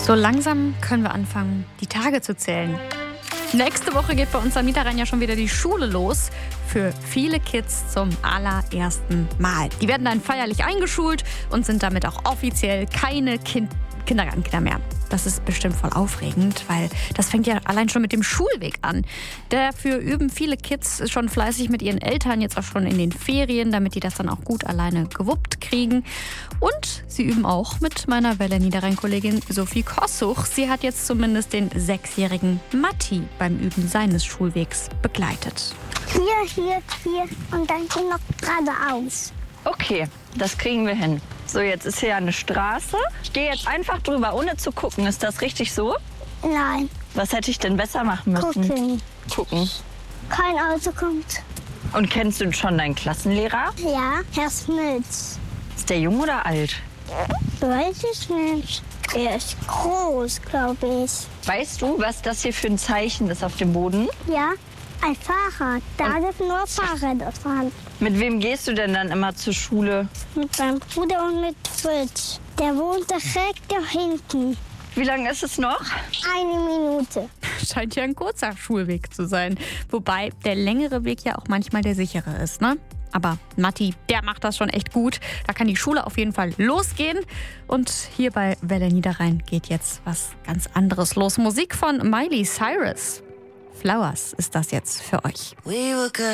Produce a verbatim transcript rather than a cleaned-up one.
So langsam können wir anfangen, die Tage zu zählen. Nächste Woche geht bei uns am Niederrhein ja schon wieder die Schule los. Für viele Kids zum allerersten Mal. Die werden dann feierlich eingeschult und sind damit auch offiziell keine kind- Kindergartenkinder mehr. Das ist bestimmt voll aufregend, weil das fängt ja allein schon mit dem Schulweg an. Dafür üben viele Kids schon fleißig mit ihren Eltern, jetzt auch schon in den Ferien, damit die das dann auch gut alleine gewuppt kriegen. Und sie üben auch mit meiner Welle Niederrhein-Kollegin Sophie Kossuch. Sie hat jetzt zumindest den sechsjährigen Matti beim Üben seines Schulwegs begleitet. Hier, hier, hier und dann noch geradeaus. Okay, das kriegen wir hin. So, jetzt ist hier eine Straße. Ich gehe jetzt einfach drüber, ohne zu gucken. Ist das richtig so? Nein, Was hätte ich denn besser machen müssen? gucken. Gucken. Kein Auto kommt. Und kennst du schon deinen Klassenlehrer? Ja, Herr Smits. Ist der jung oder alt? Weiß ich nicht. Er ist groß, glaube ich. Weißt du, was das hier für ein Zeichen ist auf dem Boden? Ja, ein Fahrrad. Da dürfen nur Fahrräder fahren. Mit wem gehst du denn dann immer zur Schule? Mit meinem Bruder und mit Fritz. Der wohnt direkt da hinten. Wie lange ist es noch? Eine Minute. Scheint ja ein kurzer Schulweg zu sein. Wobei der längere Weg ja auch manchmal der sichere ist, ne? Aber Matti, der macht das schon echt gut. Da kann die Schule auf jeden Fall losgehen. Und hier bei Welle Niederrhein geht jetzt was ganz anderes los. Musik von Miley Cyrus. Flowers ist das jetzt für euch.